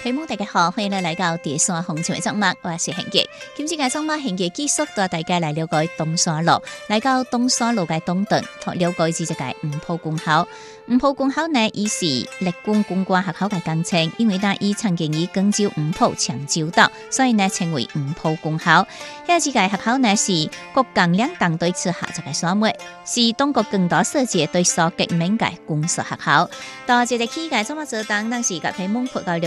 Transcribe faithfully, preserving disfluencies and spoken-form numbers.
朋友大家好，欢迎来来到第三红球的节目，我是恒杰。今次嘅节目恒杰继续带大家来了解东山路，来到东山路嘅东段，了解至一个五埔公校。五埔公校呢，伊是立功公关学校嘅简称，因为呢，伊曾经以广州五埔长洲岛，所以呢，称为五埔公校。遐一个学校呢，是国共两党对峙下一个选末，是中国更大世界对所革命嘅公立学校。到这个期间，怎么做当，咱是个朋友葡萄